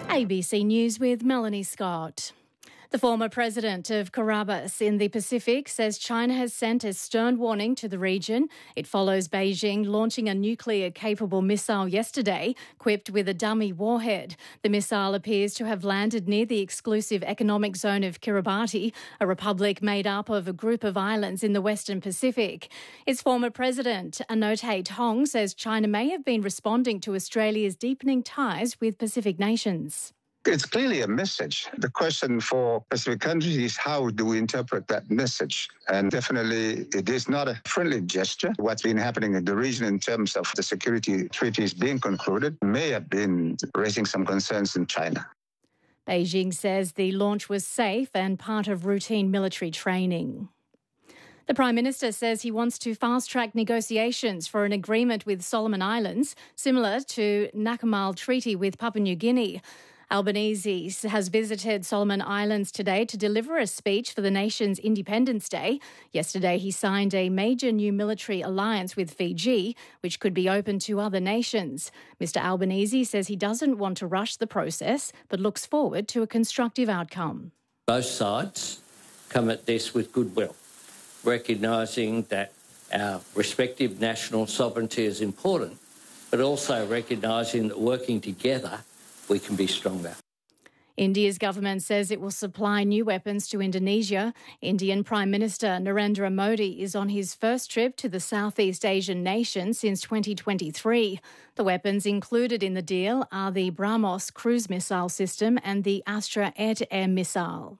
ABC News with Melanie Scott. The former president of Kiribati in the Pacific says China has sent a stern warning to the region. It follows Beijing launching a nuclear-capable missile yesterday, equipped with a dummy warhead. The missile appears to have landed near the exclusive economic zone of Kiribati, a republic made up of a group of islands in the Western Pacific. Its former president, Anote Tong, says China may have been responding to Australia's deepening ties with Pacific nations. It's clearly a message. The question for Pacific countries is how do we interpret that message? And definitely it is not a friendly gesture. What's been happening in the region in terms of the security treaties being concluded may have been raising some concerns in China. Beijing says the launch was safe and part of routine military training. The Prime Minister says he wants to fast-track negotiations for an agreement with Solomon Islands, similar to Nakamal Treaty with Papua New Guinea. Albanese has visited Solomon Islands today to deliver a speech for the nation's Independence Day. Yesterday, he signed a major new military alliance with Fiji, which could be open to other nations. Mr Albanese says he doesn't want to rush the process, but looks forward to a constructive outcome. Both sides come at this with goodwill, recognising that our respective national sovereignty is important, but also recognising that working together we can be stronger. India's government says it will supply new weapons to Indonesia. Indian Prime Minister Narendra Modi is on his first trip to the Southeast Asian nation since 2023. The weapons included in the deal are the BrahMos cruise missile system and the Astra air-to-air missile.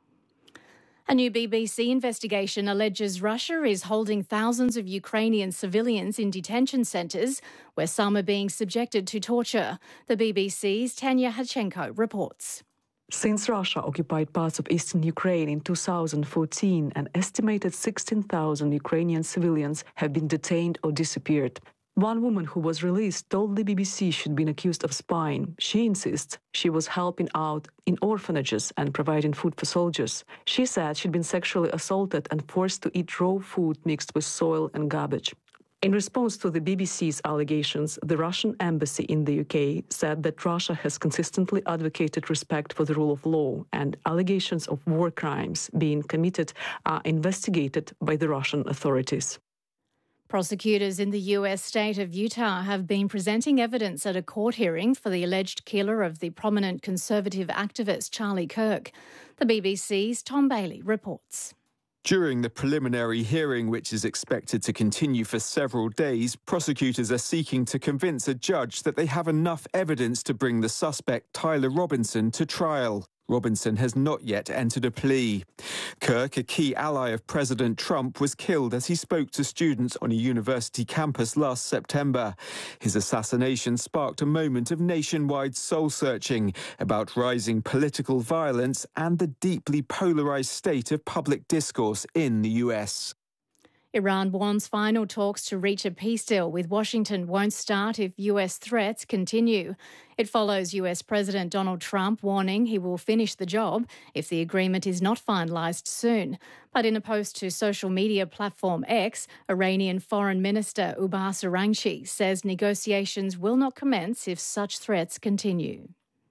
A new BBC investigation alleges Russia is holding thousands of Ukrainian civilians in detention centres where some are being subjected to torture. The BBC's Tanya Hachenko reports. Since Russia occupied parts of eastern Ukraine in 2014, an estimated 16,000 Ukrainian civilians have been detained or disappeared. One woman who was released told the BBC she'd been accused of spying. She insists she was helping out in orphanages and providing food for soldiers. She said she'd been sexually assaulted and forced to eat raw food mixed with soil and garbage. In response to the BBC's allegations, the Russian embassy in the UK said that Russia has consistently advocated respect for the rule of law, and allegations of war crimes being committed are investigated by the Russian authorities. Prosecutors in the US state of Utah have been presenting evidence at a court hearing for the alleged killer of the prominent conservative activist Charlie Kirk. The BBC's Tom Bailey reports. During the preliminary hearing, which is expected to continue for several days, prosecutors are seeking to convince a judge that they have enough evidence to bring the suspect Tyler Robinson to trial. Robinson has not yet entered a plea. Kirk, a key ally of President Trump, was killed as he spoke to students on a university campus last September. His assassination sparked a moment of nationwide soul-searching about rising political violence and the deeply polarized state of public discourse in the US. Iran wants final talks to reach a peace deal with Washington won't start if US threats continue. It follows US President Donald Trump warning he will finish the job if the agreement is not finalised soon. But in a post to social media platform X, Iranian Foreign Minister Abbas Araghchi says negotiations will not commence if such threats continue.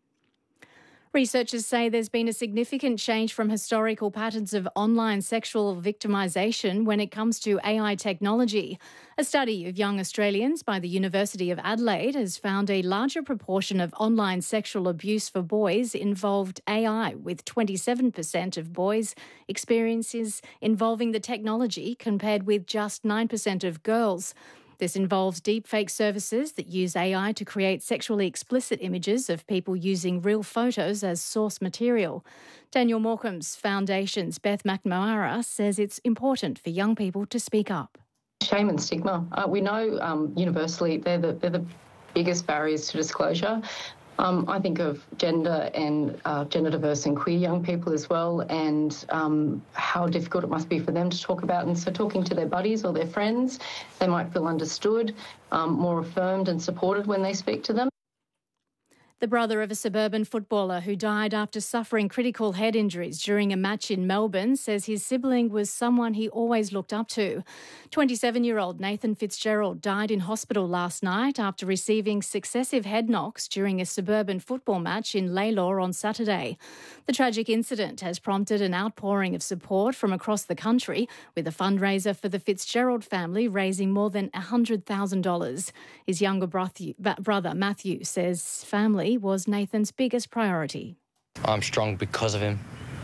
Researchers say there's been a significant change from historical patterns of online sexual victimisation when it comes to AI technology. A study of young Australians by the University of Adelaide has found a larger proportion of online sexual abuse for boys involved AI, with 27% of boys' experiences involving the technology compared with just 9% of girls. This involves deepfake services that use AI to create sexually explicit images of people using real photos as source material. Daniel Morecambe's Foundation's Beth McNamara says it's important for young people to speak up. Shame and stigma. We know universally they're the biggest barriers to disclosure. I think of gender and gender diverse and queer young people as well, and how difficult it must be for them to talk about. And so talking to their buddies or their friends, they might feel understood, more affirmed and supported when they speak to them. The brother of a suburban footballer who died after suffering critical head injuries during a match in Melbourne says his sibling was someone he always looked up to. 27-year-old Nathan Fitzgerald died in hospital last night after receiving successive head knocks during a suburban football match in Lalor on Saturday. The tragic incident has prompted an outpouring of support from across the country, with a fundraiser for the Fitzgerald family raising more than $100,000. His younger brother Matthew says family was Nathan's biggest priority. I'm strong because of him.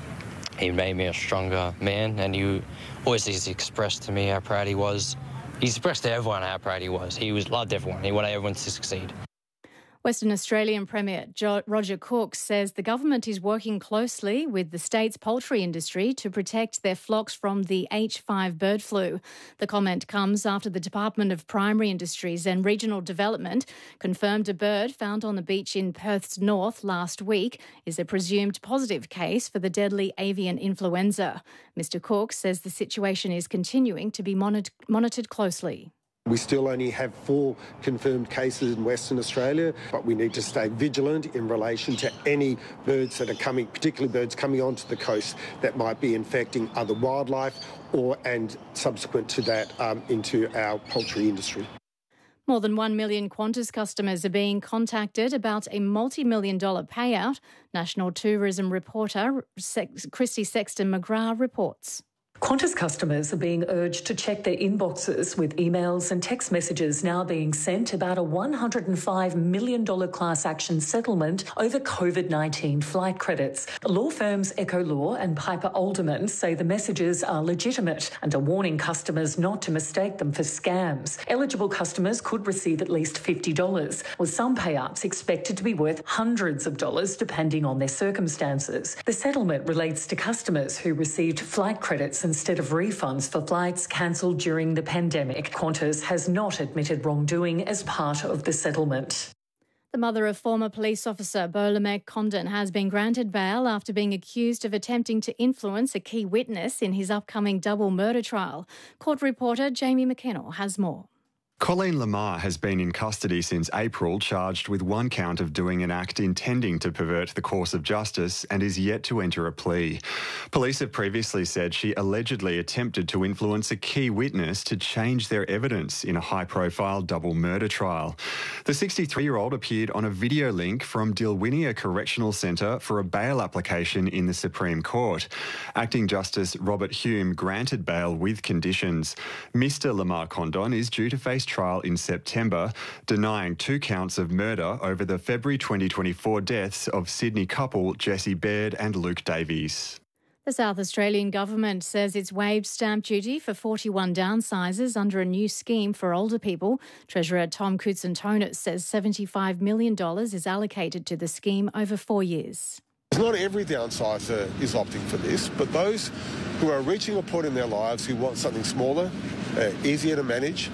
He made me a stronger man, and he always expressed to me how proud he was. He expressed to everyone how proud he was. He loved everyone. He wanted everyone to succeed. Western Australian Premier Roger Cook says the government is working closely with the state's poultry industry to protect their flocks from the H5 bird flu. The comment comes after the Department of Primary Industries and Regional Development confirmed a bird found on the beach in Perth's north last week is a presumed positive case for the deadly avian influenza. Mr Cook says the situation is continuing to be monitored closely. We still only have 4 confirmed cases in Western Australia, but we need to stay vigilant in relation to any birds that are coming, particularly birds coming onto the coast that might be infecting other wildlife and subsequent to that into our poultry industry. More than 1 million Qantas customers are being contacted about a multi-million-dollar payout. National tourism reporter Christy Sexton-McGrath reports. Qantas customers are being urged to check their inboxes, with emails and text messages now being sent about a $105 million class action settlement over COVID-19 flight credits. Law firms Echo Law and Piper Alderman say the messages are legitimate and are warning customers not to mistake them for scams. Eligible customers could receive at least $50, with some payouts expected to be worth hundreds of dollars depending on their circumstances. The settlement relates to customers who received flight credits instead of refunds for flights cancelled during the pandemic. Qantas has not admitted wrongdoing as part of the settlement. The mother of former police officer Bolamek Condon has been granted bail after being accused of attempting to influence a key witness in his upcoming double murder trial. Court reporter Jamie McKennell has more. Colleen Lamar has been in custody since April, charged with 1 count of doing an act intending to pervert the course of justice, and is yet to enter a plea. Police have previously said she allegedly attempted to influence a key witness to change their evidence in a high-profile double murder trial. The 63-year-old appeared on a video link from Dilwinia Correctional Centre for a bail application in the Supreme Court. Acting Justice Robert Hume granted bail with conditions. Mr Lamar Condon is due to face trial in September, denying 2 counts of murder over the February 2024 deaths of Sydney couple Jessie Baird and Luke Davies. The South Australian government says it's waived stamp duty for 41 downsizers under a new scheme for older people. Treasurer Tom Koutsantonis says $75 million is allocated to the scheme over 4 years. Not every downsizer is opting for this, but those who are reaching a point in their lives who want something smaller, easier to manage,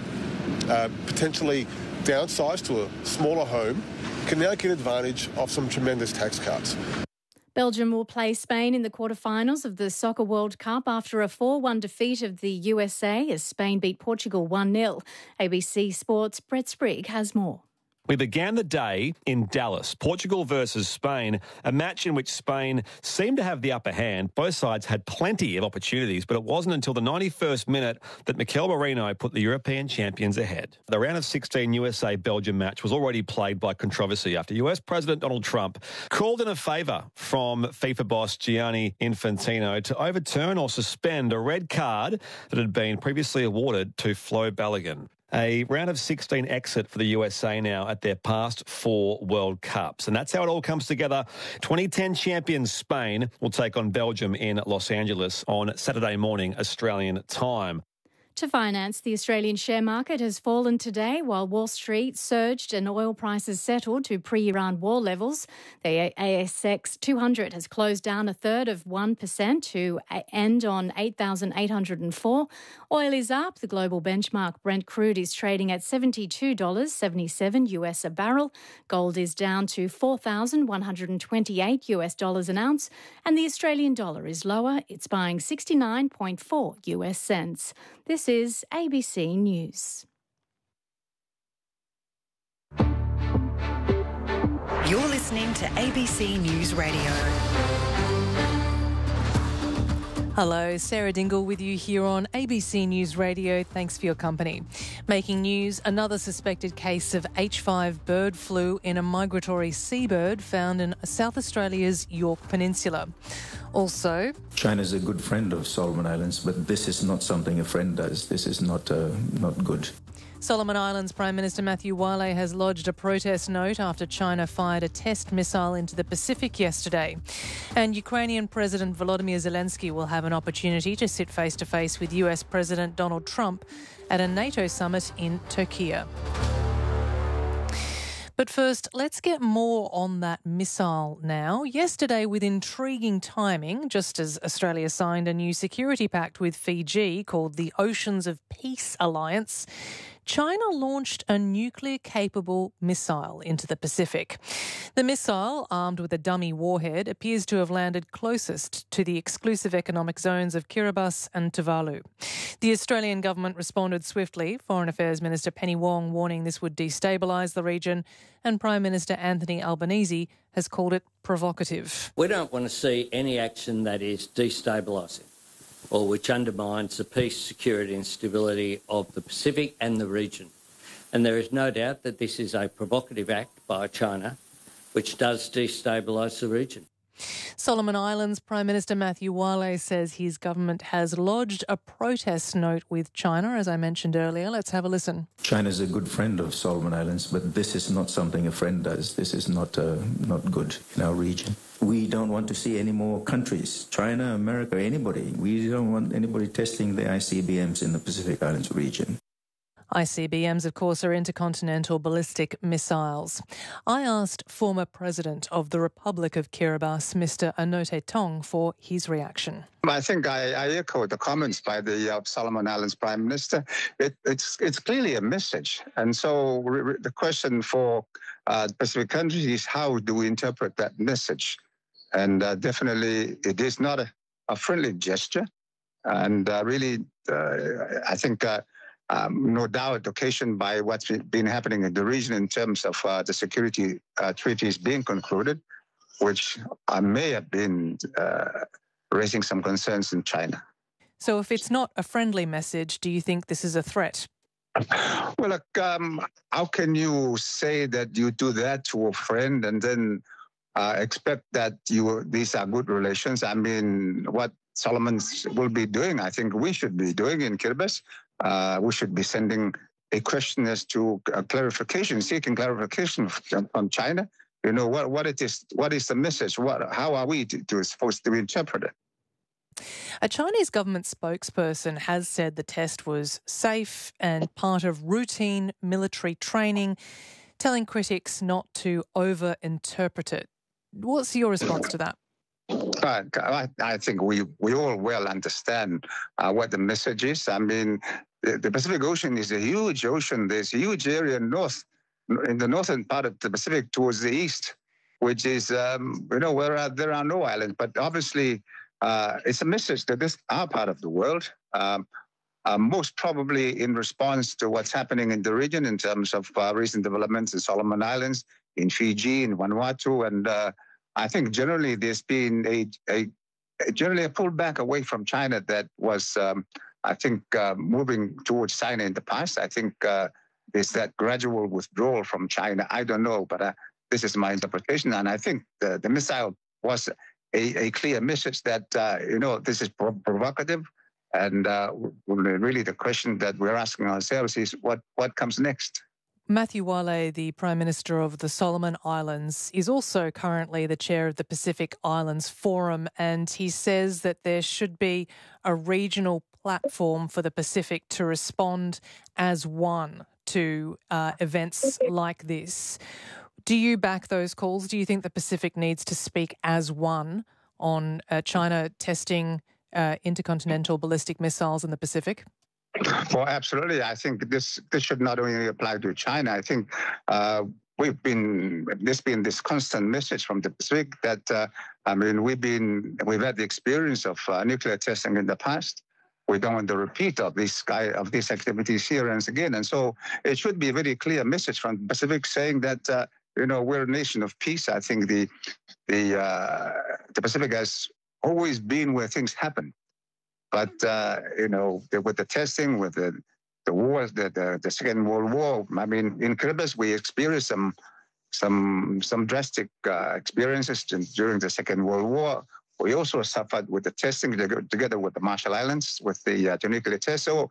potentially downsize to a smaller home, can now get advantage of some tremendous tax cuts. Belgium will play Spain in the quarterfinals of the Soccer World Cup after a 4-1 defeat of the USA as Spain beat Portugal 1-0. ABC Sports' Brett Sprigg has more. We began the day in Dallas, Portugal versus Spain, a match in which Spain seemed to have the upper hand. Both sides had plenty of opportunities, but it wasn't until the 91st minute that Mikel Merino put the European champions ahead. The round of 16 USA-Belgium match was already plagued by controversy after US President Donald Trump called in a favour from FIFA boss Gianni Infantino to overturn or suspend a red card that had been previously awarded to Flo Balogun. A round of 16 exit for the USA now at their past 4 World Cups. And that's how it all comes together. 2010 champions Spain will take on Belgium in Los Angeles on Saturday morning, Australian time. To finance, the Australian share market has fallen today while Wall Street surged and oil prices settled to pre-Iran war levels. The ASX 200 has closed down 1/3% to end on 8,804. Oil is up. The global benchmark Brent crude is trading at $72.77 US a barrel. Gold is down to $4,128 US an ounce. And the Australian dollar is lower. It's buying 69.4 US cents. This is ABC News. You're listening to ABC News Radio. Hello, Sarah Dingle with you here on ABC News Radio. Thanks for your company. Making news, another suspected case of H5 bird flu in a migratory seabird found in South Australia's Yorke Peninsula. Also, China is a good friend of Solomon Islands, but this is not something a friend does. This is not good. Solomon Islands Prime Minister Matthew Wiley has lodged a protest note after China fired a test missile into the Pacific yesterday. And Ukrainian President Volodymyr Zelensky will have an opportunity to sit face-to-face with US President Donald Trump at a NATO summit in Turkey. But first, let's get more on that missile now. Yesterday, with intriguing timing, just as Australia signed a new security pact with Fiji called the Oceans of Peace Alliance, China launched a nuclear-capable missile into the Pacific. The missile, armed with a dummy warhead, appears to have landed closest to the exclusive economic zones of Kiribati and Tuvalu. The Australian government responded swiftly, Foreign Affairs Minister Penny Wong warning this would destabilise the region, and Prime Minister Anthony Albanese has called it provocative. We don't want to see any action that is destabilising or which undermines the peace, security and stability of the Pacific and the region. And there is no doubt that this is a provocative act by China which does destabilise the region. Solomon Islands Prime Minister Matthew Wiley says his government has lodged a protest note with China, as I mentioned earlier. Let's have a listen. China is a good friend of Solomon Islands, but this is not something a friend does. This is not good in our region. We don't want to see any more countries, China, America, anybody. We don't want anybody testing the ICBMs in the Pacific Islands region. ICBMs, of course, are intercontinental ballistic missiles. I asked former President of the Republic of Kiribati, Mr. Anote Tong, for his reaction. I think I echo the comments by the Solomon Islands Prime Minister. It's clearly a message. And so the question for Pacific countries is how do we interpret that message? And definitely it is not a friendly gesture. And really, I think... no doubt occasioned by what's been happening in the region in terms of the security treaties being concluded, which may have been raising some concerns in China. So if it's not a friendly message, do you think this is a threat? Well, look, how can you say that you do that to a friend and then expect that these are good relations? I mean, what Solomon will be doing, I think we should be doing in Kiribati. We should be sending a question as to clarification, seeking clarification from China. You know, what is the message? How are we supposed to interpret it? A Chinese government spokesperson has said the test was safe and part of routine military training, telling critics not to over-interpret it. What's your response to that? I think we all well understand what the message is. I mean, the Pacific Ocean is a huge ocean. There's a huge area in the northern part of the Pacific towards the east, which is, where there are no islands. But obviously, it's a message that this our part of the world, most probably in response to what's happening in the region in terms of recent developments in Solomon Islands, in Fiji, in Vanuatu, and I think generally there's been a pullback away from China that was, moving towards China in the past. I think there's that gradual withdrawal from China. I don't know, but this is my interpretation. And I think the missile was a clear message that, this is provocative. And really the question that we're asking ourselves is what comes next? Matthew Wiley, the Prime Minister of the Solomon Islands, is also currently the chair of the Pacific Islands Forum, and he says that there should be a regional platform for the Pacific to respond as one to events like this. Do you back those calls? Do you think the Pacific needs to speak as one on China testing intercontinental ballistic missiles in the Pacific? Well, absolutely. I think this should not only apply to China. I think there's been this constant message from the Pacific that we've had the experience of nuclear testing in the past. We don't want the repeat of these activities here and again. And so it should be a very clear message from the Pacific saying that we're a nation of peace. I think the Pacific has always been where things happen. But, with the testing, with the wars, the Second World War, I mean, in Kiribati, we experienced some drastic experiences during the Second World War. We also suffered with the testing together with the Marshall Islands, with the nuclear test. So,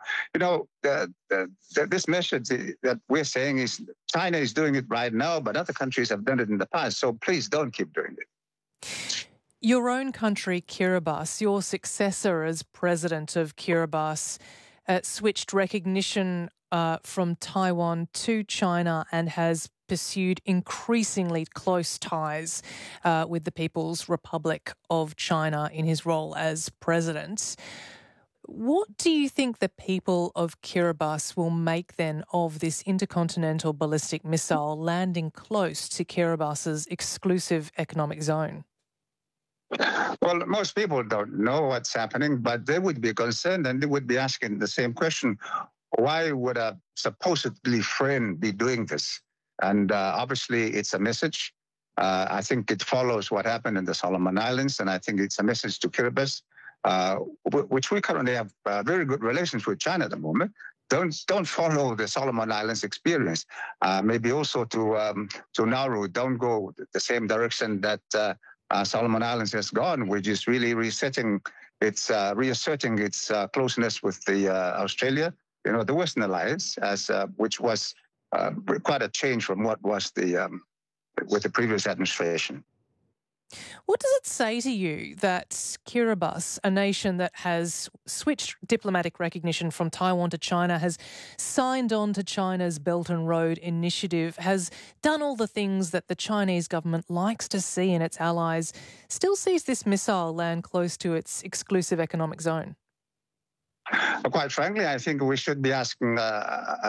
this message that we're saying is China is doing it right now, but other countries have done it in the past. So please don't keep doing it. Your own country, Kiribati, your successor as president of Kiribati, switched recognition from Taiwan to China and has pursued increasingly close ties with the People's Republic of China in his role as president. What do you think the people of Kiribati will make then of this intercontinental ballistic missile landing close to Kiribati's exclusive economic zone? Well, most people don't know what's happening, but they would be concerned and they would be asking the same question. Why would a supposedly friend be doing this? And obviously, it's a message. I think it follows what happened in the Solomon Islands, and I think it's a message to Kiribati, which we currently have very good relations with China at the moment. Don't follow the Solomon Islands experience. Maybe also to Nauru, don't go the same direction that Solomon Islands has gone, which is really reasserting its closeness with the Australia, the Western Alliance, which was quite a change from what was with the previous administration. What does it say to you that Kiribati, a nation that has switched diplomatic recognition from Taiwan to China, has signed on to China's Belt and Road Initiative, has done all the things that the Chinese government likes to see in its allies, still sees this missile land close to its exclusive economic zone? Quite frankly, I think we should be asking